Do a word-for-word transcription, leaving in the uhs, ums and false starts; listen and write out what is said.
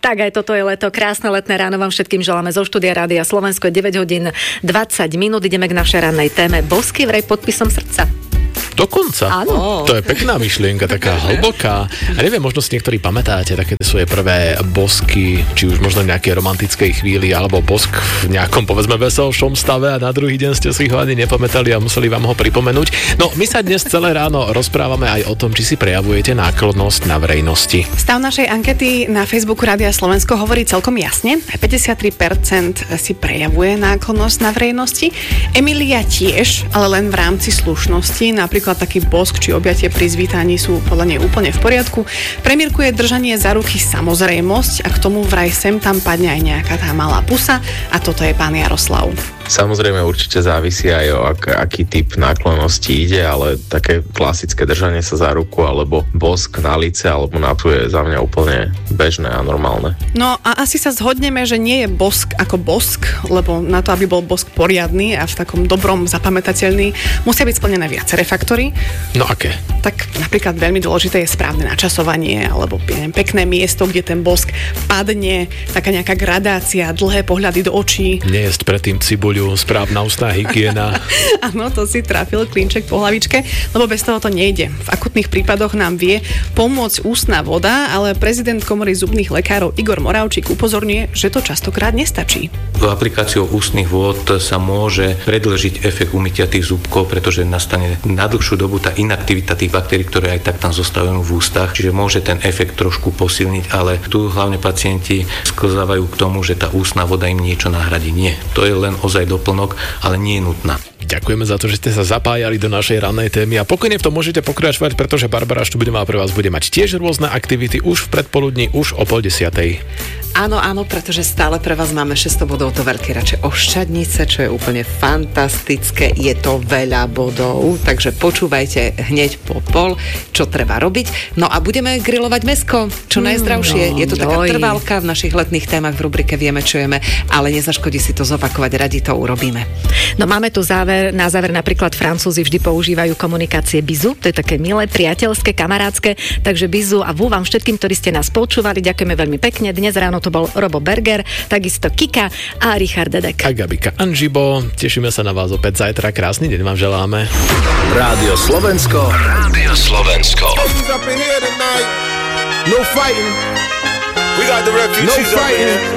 Tak aj toto je leto. Krásne letné ráno vám všetkým želáme zo štúdia Rádia Slovensko. deväť hodín dvadsať minút. Ideme k našej rannej téme. Bosky vraj podpisom srdca. Dokonca. Áno. To je pekná myšlienka, taká hlboká. A neviem, možno si niektorí pamätáte také svoje prvé bosky, či už možno v nejakej romantickej chvíli, alebo bosk v nejakom, povedzme, veselšom stave a na druhý deň ste si ho ani nepamätali a museli vám ho pripomenúť. No, my sa dnes celé ráno rozprávame aj o tom, či si prejavujete náklonnosť na verejnosti. Stav našej ankety na Facebooku Rádia Slovensko hovorí celkom jasne. päťdesiattri percent si prejavuje náklonnosť na verejnosti. Emilia tiež, ale len v rámci slušnosti. Napríklad taký bosk či objatie pri zvítaní sú podľa nej úplne v poriadku. Pre Mirku je držanie za ruky samozrejmosť a k tomu vraj sem tam padne aj nejaká tá malá pusa a toto je pán Jaroslav. Samozrejme určite závisí aj o ak, aký typ náklonnosti ide, ale také klasické držanie sa za ruku alebo bosk na lice alebo na tu je za mňa úplne bežné a normálne. No a asi sa zhodneme, že nie je bosk ako bosk, lebo na to, aby bol bosk poriadny a v takom dobrom zapamätateľný, musia byť splnené viaceré faktory. No aké? Tak napríklad veľmi dôležité je správne načasovanie alebo neviem, pekné miesto, kde ten bosk padne, taká nejaká gradácia, dlhé pohľady do očí. Nejesť predtým cibuľu, správna ústna hygiena. Áno, to si trafil klinček po hlavičke, lebo bez toho to nejde. V akutných prípadoch nám vie pomôcť ústna voda, ale prezident Komory zubných lekárov Igor Moravčík upozorňuje, že to častokrát nestačí. Aplikáciou ústnych vôd sa môže predĺžiť efekt umytia tých zubkov, pretože nastane na dlhšiu dobu tá inaktivita tých baktérií, ktoré aj tak tam zostávajú v ústach, čiže môže ten efekt trošku posilniť, ale tu hlavne pacienti sklzávajú k tomu, že tá ústna voda im niečo nahradí. Nie, to je len ozaj doplnok, ale nie je nutná. Ďakujeme za to, že ste sa zapájali do našej rannej témy a pokojne v tom môžete pokračovať, pretože Barbara Štúbňová pre vás bude mať tiež rôzne aktivity už v predpoludní, už o pol desiatej. Áno, áno, pretože stále pre vás máme šesťsto bodov to veľké radšej oščadnice, čo je úplne fantastické, je to veľa bodov, takže počúvajte hneď po pol, čo treba robiť. No a budeme grilovať mäsko, čo najzdravšie. no, je to taká doj. trvalka v našich letných témach v rubrike Vieme, čo jeme, ale nezaškodí si to zopakovať, radi to urobíme. No máme tu záver, na záver napríklad Francúzi vždy používajú komunikácie bizu, to je také milé, priateľské, kamarátske, takže bizu a vú vám všetkým, ktorí ste nás počúvali, ďakujeme veľmi pekne. Dnes ráno to bol Robo Berger, takisto Kika a Richard Dedek. A Gabika Anžibo, tešíme sa na vás opäť zajtra, krásny deň vám želáme. Rádio Slovensko. Rádio Slovensko. No fighting. We got the refugees no fighting.